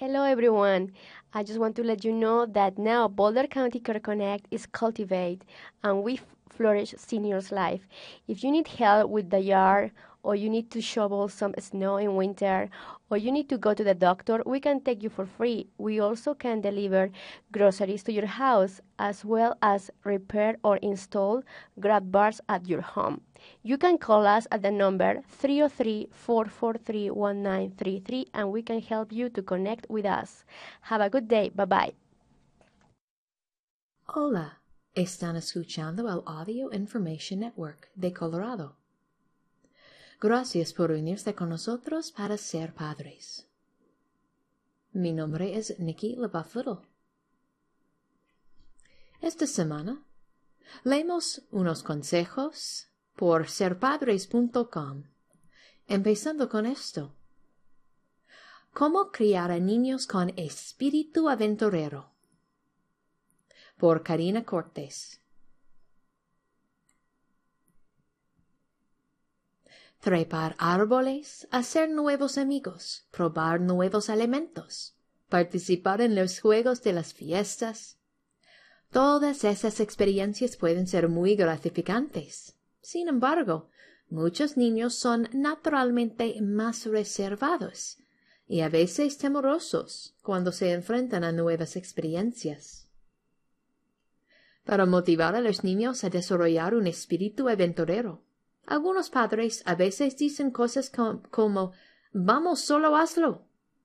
Hello everyone. I just want to let you know that now Boulder County Care Connect is Cultivate and we flourish seniors' life. If you need help with the yard or you need to shovel some snow in winter or you need to go to the doctor, we can take you for free. We also can deliver groceries to your house as well as repair or install grab bars at your home. You can call us at the number 303-443-1933 and we can help you to connect with us. Have a good day. Bye-bye. Hola, están escuchando el Audio Information Network de Colorado. Gracias por unirse con nosotros para ser padres. Mi nombre es Nikki LaBeouf Little. Esta semana, leemos unos consejos por serpadres.com, empezando con esto. ¿Cómo criar a niños con espíritu aventurero? Por Karina Cortés. Trepar árboles, hacer nuevos amigos, probar nuevos alimentos, participar en los juegos de las fiestas. Todas esas experiencias pueden ser muy gratificantes. Sin embargo, muchos niños son naturalmente más reservados y a veces temerosos cuando se enfrentan a nuevas experiencias. Para motivar a los niños a desarrollar un espíritu aventurero, algunos padres a veces dicen cosas como «Vamos, solo hazlo»